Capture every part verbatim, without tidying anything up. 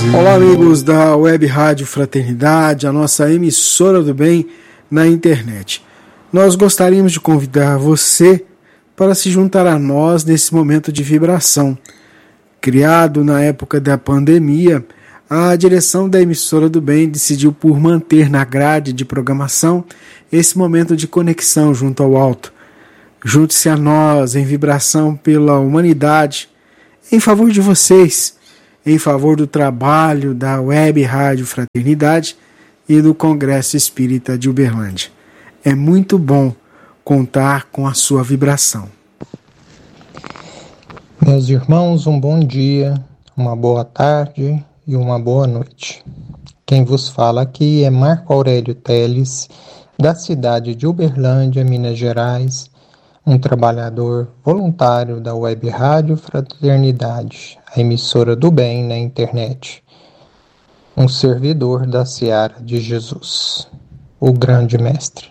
Olá, amigos da Web Rádio Fraternidade, a nossa emissora do bem na internet. Nós gostaríamos de convidar você para se juntar a nós nesse momento de vibração. Criado na época da pandemia, a direção da emissora do bem decidiu por manter na grade de programação esse momento de conexão junto ao alto. Junte-se a nós em vibração pela humanidade, em favor de vocês, em favor do trabalho da Web Rádio Fraternidade e do Congresso Espírita de Uberlândia. É muito bom contar com a sua vibração. Meus irmãos, um bom dia, uma boa tarde e uma boa noite. Quem vos fala aqui é Marco Aurélio Teles, da cidade de Uberlândia, Minas Gerais, um trabalhador voluntário da Web Rádio Fraternidade, a emissora do bem na internet, um servidor da Seara de Jesus, o grande mestre.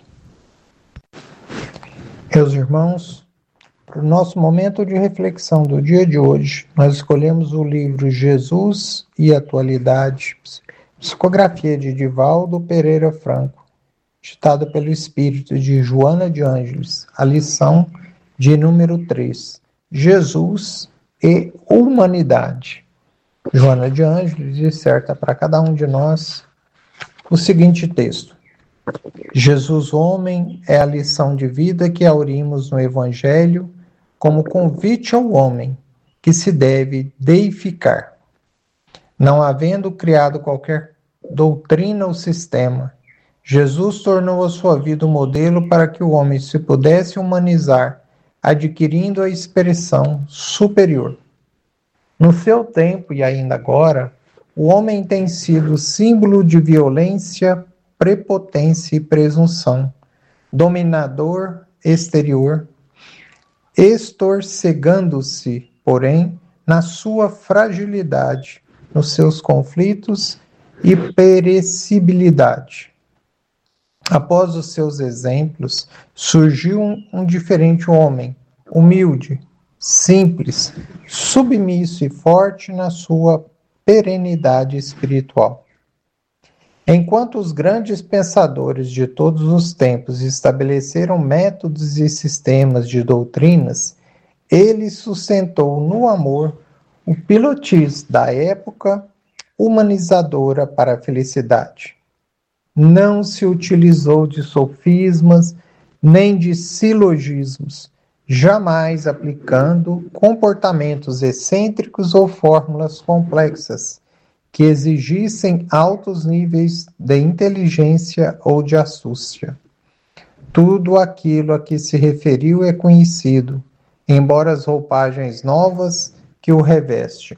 Meus irmãos, para o nosso momento de reflexão do dia de hoje, nós escolhemos o livro Jesus e Atualidade, psicografia de Divaldo Pereira Franco, ditado pelo espírito de Joana de Ângeles, a lição de número três, Jesus e Humanidade. Joana de Ângeles disserta para cada um de nós o seguinte texto: Jesus homem é a lição de vida que aurimos no Evangelho como convite ao homem que se deve deificar. Não havendo criado qualquer doutrina ou sistema, Jesus tornou a sua vida um modelo para que o homem se pudesse humanizar, adquirindo a expressão superior. No seu tempo e ainda agora, o homem tem sido símbolo de violência, prepotência e presunção, dominador exterior, estorcegando-se, porém, na sua fragilidade, nos seus conflitos e perecibilidade. Após os seus exemplos, surgiu um, um diferente homem, humilde, simples, submisso e forte na sua perenidade espiritual. Enquanto os grandes pensadores de todos os tempos estabeleceram métodos e sistemas de doutrinas, ele sustentou no amor o pilotis da época humanizadora para a felicidade. Não se utilizou de sofismas nem de silogismos, jamais aplicando comportamentos excêntricos ou fórmulas complexas que exigissem altos níveis de inteligência ou de astúcia. Tudo aquilo a que se referiu é conhecido, embora as roupagens novas que o revestem.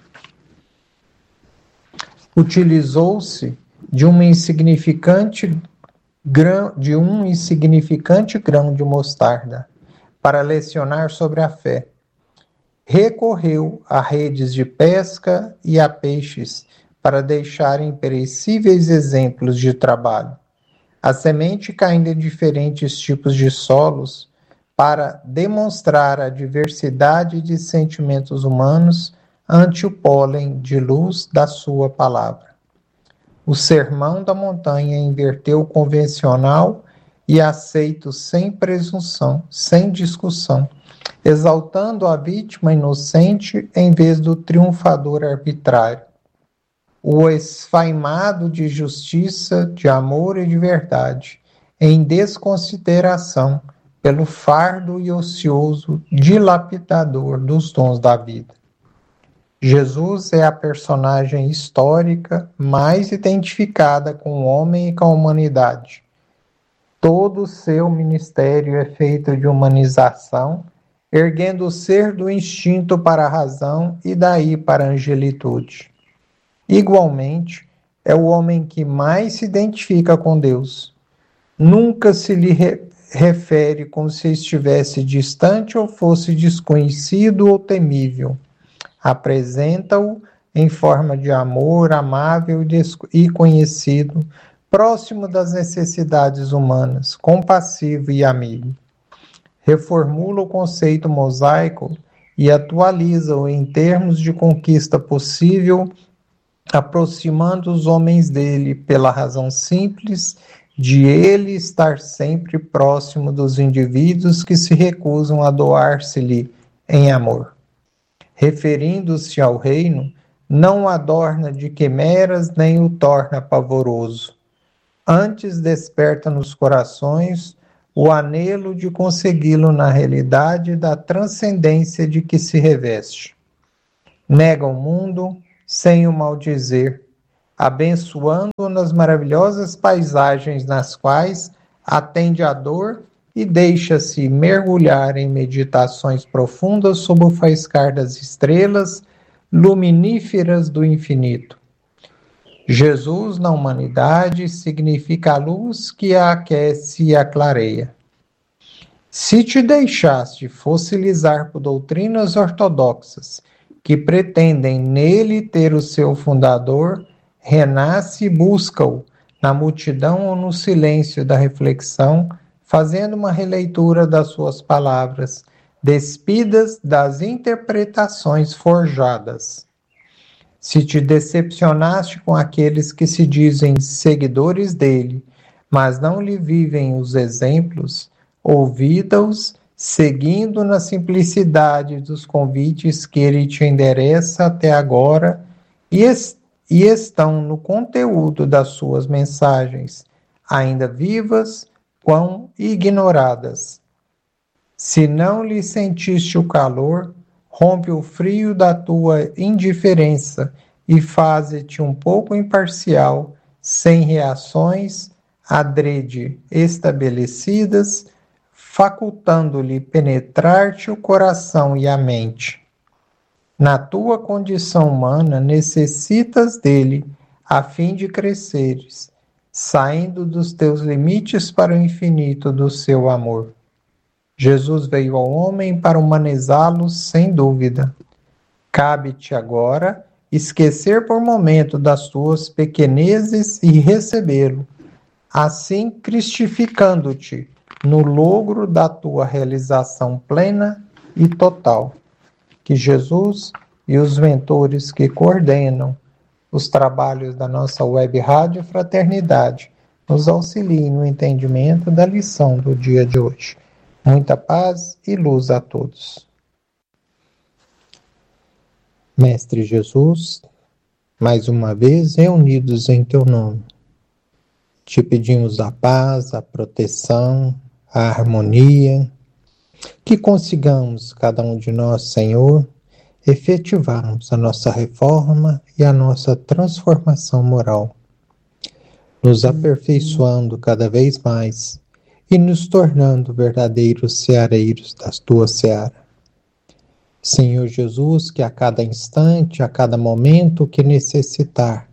Utilizou-se de uma insignificante grão, de um insignificante grão de mostarda para lecionar sobre a fé. Recorreu a redes de pesca e a peixes para deixar imperecíveis exemplos de trabalho. A semente caindo em diferentes tipos de solos para demonstrar a diversidade de sentimentos humanos ante o pólen de luz da sua palavra. O sermão da montanha inverteu o convencional e aceito sem presunção, sem discussão, exaltando a vítima inocente em vez do triunfador arbitrário. O esfaimado de justiça, de amor e de verdade, em desconsideração pelo fardo e ocioso dilapidador dos dons da vida. Jesus é a personagem histórica mais identificada com o homem e com a humanidade. Todo o seu ministério é feito de humanização, erguendo o ser do instinto para a razão e daí para a angelitude. Igualmente, é o homem que mais se identifica com Deus. Nunca se lhe re- refere como se estivesse distante ou fosse desconhecido ou temível. Apresenta-o em forma de amor, amável e conhecido, próximo das necessidades humanas, compassivo e amigo. Reformula o conceito mosaico e atualiza-o em termos de conquista possível aproximando os homens dele pela razão simples de ele estar sempre próximo dos indivíduos que se recusam a doar-se-lhe em amor. Referindo-se ao reino, não o adorna de quimeras nem o torna pavoroso. Antes desperta nos corações o anelo de consegui-lo na realidade da transcendência de que se reveste. Nega o mundo sem o maldizer, abençoando-o nas maravilhosas paisagens nas quais atende a dor e deixa-se mergulhar em meditações profundas sob o faiscar das estrelas luminíferas do infinito. Jesus na humanidade significa a luz que a aquece e a clareia. Se te deixaste fossilizar por doutrinas ortodoxas que pretendem nele ter o seu fundador, renasce e busca-o na multidão ou no silêncio da reflexão, fazendo uma releitura das suas palavras, despidas das interpretações forjadas. Se te decepcionaste com aqueles que se dizem seguidores dele, mas não lhe vivem os exemplos, ouvida-os, seguindo na simplicidade dos convites que ele te endereça até agora e, est- e estão no conteúdo das suas mensagens, ainda vivas, quão ignoradas. Se não lhe sentiste o calor, rompe o frio da tua indiferença e faze-te um pouco imparcial, sem reações, adrede estabelecidas, facultando-lhe penetrar-te o coração e a mente. Na tua condição humana, necessitas dele, a fim de cresceres, saindo dos teus limites para o infinito do seu amor. Jesus veio ao homem para humanizá-lo sem dúvida. Cabe-te agora esquecer por momento das tuas pequenezes e recebê-lo, assim cristificando-te no logro da tua realização plena e total. Que Jesus e os mentores que coordenam os trabalhos da nossa web rádio Fraternidade nos auxiliem no entendimento da lição do dia de hoje. Muita paz e luz a todos. Mestre Jesus, mais uma vez reunidos em teu nome, te pedimos a paz, a proteção, a harmonia, que consigamos, cada um de nós, Senhor, efetivarmos a nossa reforma e a nossa transformação moral, nos aperfeiçoando cada vez mais e nos tornando verdadeiros ceareiros da tua seara. Senhor Jesus, que a cada instante, a cada momento que necessitar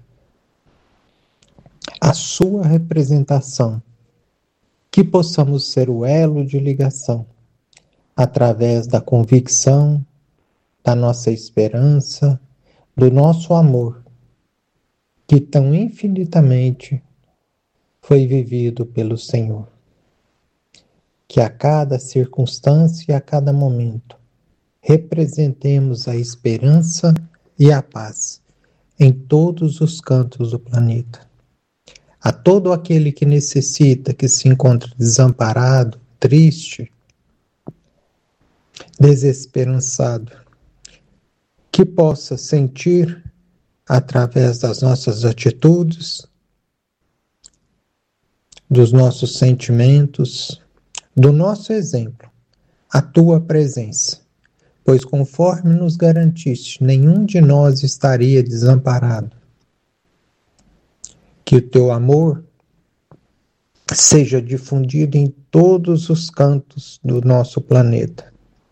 a sua representação, que possamos ser o elo de ligação, através da convicção, da nossa esperança, do nosso amor, que tão infinitamente foi vivido pelo Senhor. Que a cada circunstância e a cada momento representemos a esperança e a paz em todos os cantos do planeta. A todo aquele que necessita, que se encontra desamparado, triste, desesperançado, que possa sentir, através das nossas atitudes, dos nossos sentimentos, do nosso exemplo, a tua presença, pois conforme nos garantiste, nenhum de nós estaria desamparado. Que o teu amor seja difundido em todos os cantos do nosso planeta.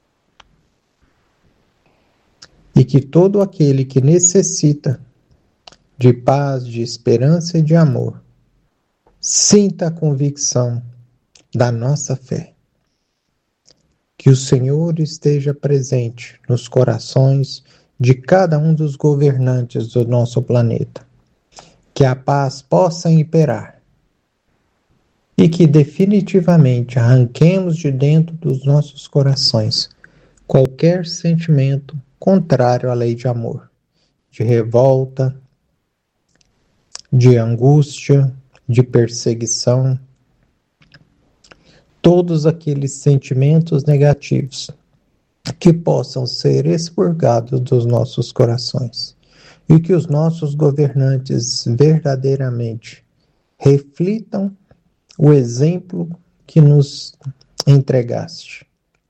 E que todo aquele que necessita de paz, de esperança e de amor, sinta a convicção da nossa fé. Que o Senhor esteja presente nos corações de cada um dos governantes do nosso planeta. Que a paz possa imperar. E que definitivamente arranquemos de dentro dos nossos corações qualquer sentimento contrário à lei de amor, de revolta, de angústia, de perseguição, todos aqueles sentimentos negativos que possam ser expurgados dos nossos corações e que os nossos governantes verdadeiramente reflitam o exemplo que nos entregaste.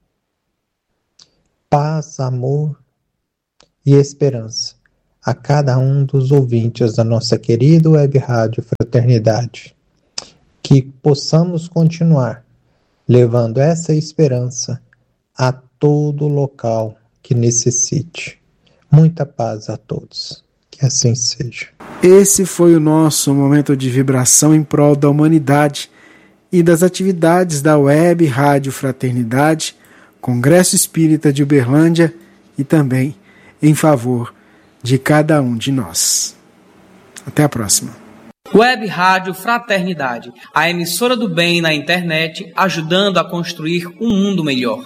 Paz, amor e esperança a cada um dos ouvintes da nossa querida Web Rádio Fraternidade. Que possamos continuar levando essa esperança a todo local que necessite. Muita paz a todos. Que assim seja. Esse foi o nosso momento de vibração em prol da humanidade e das atividades da Web Rádio Fraternidade, Congresso Espírita de Uberlândia e também em favor de cada um de nós. Até a próxima. Web Rádio Fraternidade, a emissora do bem na internet, ajudando a construir um mundo melhor.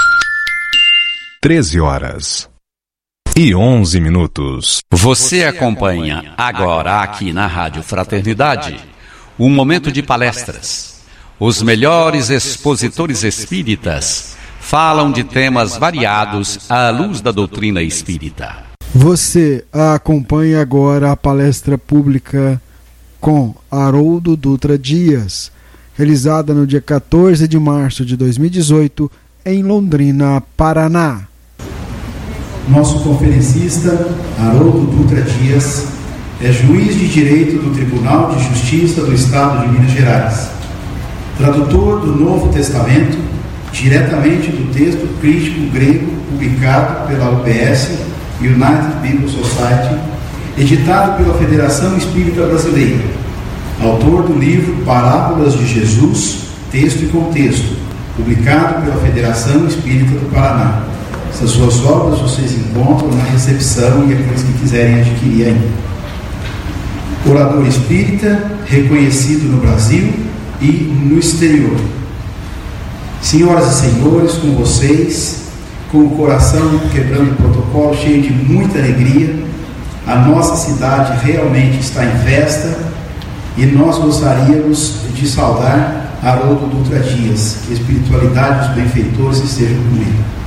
treze horas e onze minutos. Você acompanha agora aqui na Rádio Fraternidade um momento de palestras. Os melhores expositores espíritas falam de temas variados à luz da doutrina espírita. Você acompanha agora a palestra pública com Haroldo Dutra Dias, realizada no dia quatorze de março de dois mil e dezoito, em Londrina, Paraná. Nosso conferencista, Haroldo Dutra Dias, é juiz de Direito do Tribunal de Justiça do Estado de Minas Gerais, tradutor do Novo Testamento, diretamente do texto crítico grego publicado pela U B S, United Bible Society, editado pela Federação Espírita Brasileira, autor do livro Parábolas de Jesus, Texto e Contexto, publicado pela Federação Espírita do Paraná. Essas suas obras vocês encontram na recepção e aqueles que quiserem adquirir ainda. Orador espírita, reconhecido no Brasil e no exterior. Senhoras e senhores, com vocês, com o coração quebrando o protocolo, cheio de muita alegria, a nossa cidade realmente está em festa e nós gostaríamos de saudar Haroldo Dutra Dias. Que a espiritualidade e os benfeitores estejam com ele.